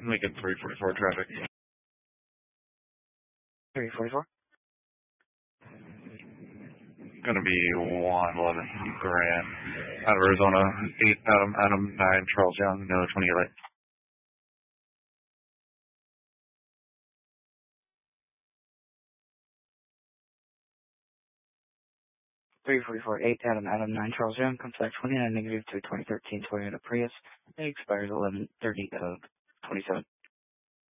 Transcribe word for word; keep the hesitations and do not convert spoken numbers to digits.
Make it three forty-four traffic. three forty-four. Gonna be one eleven Grand. Out of Arizona, eight Adam, Adam nine Charles Young, no twenty-eight light. three forty-four, eight Adam, Adam nine Charles Young, comes back twenty-nine negative to twenty thirteen Toyota Prius. It expires eleven thirty of twenty-seven.